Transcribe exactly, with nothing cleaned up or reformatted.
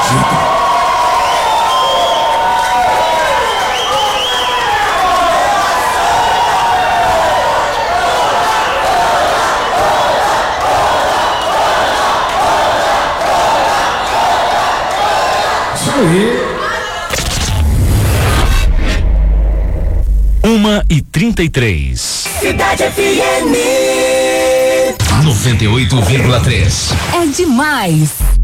Isso aí. Uma e trinta e três. Cidade F M noventa e oito vírgula três. É demais.